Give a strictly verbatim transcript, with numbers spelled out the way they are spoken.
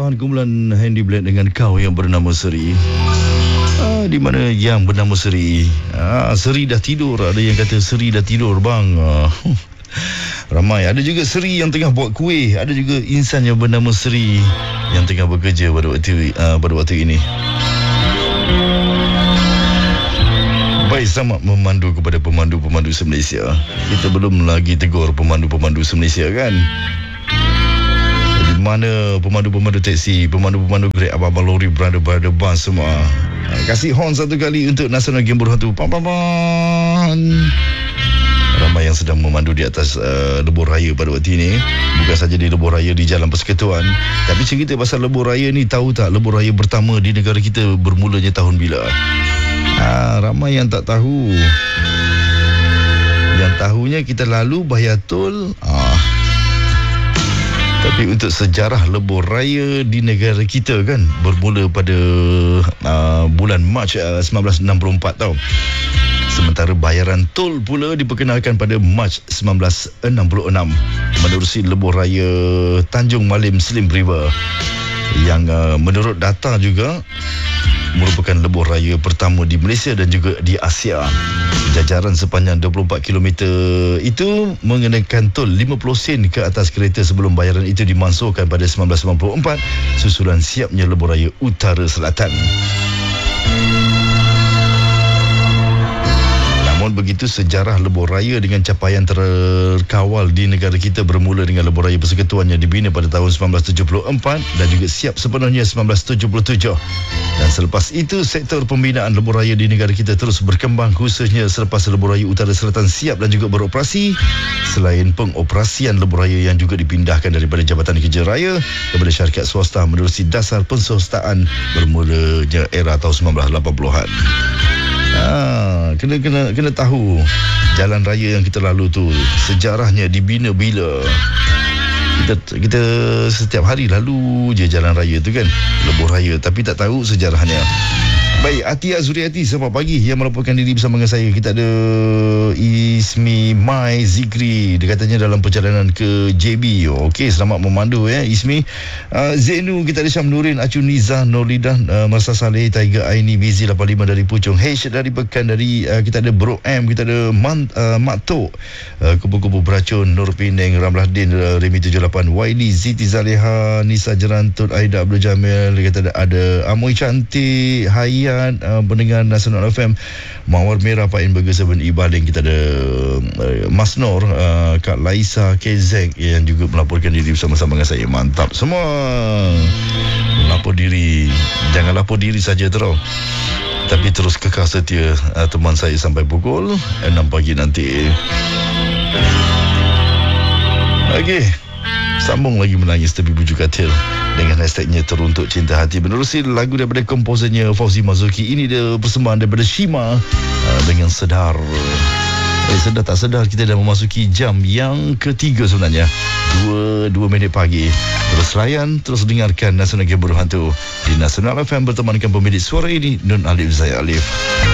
Persembahan kumpulan Handy Blend dengan kau yang bernama Seri. Ah, di mana yang bernama Seri? Ah, Seri dah tidur. Ada yang kata Seri dah tidur bang. Ah, ramai. Ada juga Seri yang tengah buat kuih. Ada juga insan yang bernama Seri yang tengah bekerja pada waktu uh, pada waktu ini. Baik, selamat memandu kepada pemandu-pemandu se-Malaysia. Kita belum lagi tegur pemandu-pemandu se-Malaysia kan? Di mana pemandu-pemandu teksi, pemandu-pemandu Grab, abang-abang lori, brother-brother bus semua. Kasih horn satu kali untuk Nasional Game Berhantu. Pam pam pam. Ramai yang sedang memandu di atas uh, lebuh raya pada waktu ini. Bukan saja di lebuh raya di Jalan Persekutuan, tapi cerita pasal lebuh raya ni, tahu tak lebuh raya pertama di negara kita bermulanya tahun bila? Ah, ramai yang tak tahu. Yang tahunya kita lalu bayar tol. Ah. Tapi untuk sejarah lebuh raya di negara kita kan, bermula pada uh, bulan Mac uh, sembilan belas enam puluh empat tau. Sementara bayaran tol pula diperkenalkan pada Mac sembilan belas enam puluh enam menerusi lebuh raya Tanjung Malim Slim River, yang uh, menurut data juga merupakan lebuh raya pertama di Malaysia dan juga di Asia. Jajaran sepanjang dua puluh empat kilometer itu mengenakan tol lima puluh sen ke atas kereta sebelum bayaran itu dimansuhkan pada sembilan belas sembilan puluh empat susulan siapnya lebuh raya Utara Selatan. Begitu sejarah lebuh raya dengan capaian terkawal di negara kita bermula dengan lebuh raya Persekutuan yang dibina pada tahun sembilan belas tujuh puluh empat dan juga siap sepenuhnya sembilan belas tujuh puluh tujuh. Dan selepas itu sektor pembinaan lebuh raya di negara kita terus berkembang, khususnya selepas lebuh raya Utara Selatan siap dan juga beroperasi. Selain pengoperasian lebuh raya yang juga dipindahkan daripada Jabatan Kerja Raya kepada syarikat swasta menerusi dasar penswastaan bermulanya era tahun sembilan belas lapan puluhan. Ah, kena kena kena tahu jalan raya yang kita lalu tu sejarahnya dibina bila. Kita kita setiap hari lalu je jalan raya tu kan, lebuh raya, tapi tak tahu sejarahnya. Baik, Atia Zuriati selamat pagi yang melaporkan diri bersama dengan saya. Kita ada Ismi Mai Zikri, dia katanya dalam perjalanan ke J B. Okey, selamat memandu ya Ismi. uh, Zainu, kita ada Syam Nurin, Acu Nizah, Nurlidah, uh, Marsa Saleh, Tiger Aini, Mizi lapan puluh lima dari Puchong, H dari Pekan, dari uh, kita ada Bro M, kita ada Man, uh, Mak Tok, uh, Kupu-Kupu Beracun, Nur Pineng, Ramlah Din, uh, Remy tujuh lapan, Waili, Siti Zaleha, Nisa Jerantut, Aida Abdul Jamil, kita ada, ada Amoy Cantik, Hayat, Uh, pendengar Nasional F M, Mawar Merah, Pak In Burger Seven Ibaling, kita ada uh, Mas Nor, uh, Kak Laisa, K Z yang juga melaporkan diri bersama-sama dengan saya. Mantap semua. Lapor diri, jangan lapor diri saja terus, tapi terus kekal setia uh, teman saya sampai pukul enam pagi nanti. Okey, sambung lagi menangis tepi bujur katil dengan hashtagnya Teruntuk Cinta Hati menerusi lagu daripada komposernya Fauzi Mazuki. Ini dia persembahan daripada Shima uh, dengan Sedar. Eh, sedar tak sedar kita dah memasuki jam yang ketiga sebenarnya. Dua, dua minit pagi. Terus layan, terus dengarkan Nasional Game Berhantu di Nasional F M bertemankan pemilik suara ini, Nun Alif Zaya Alif.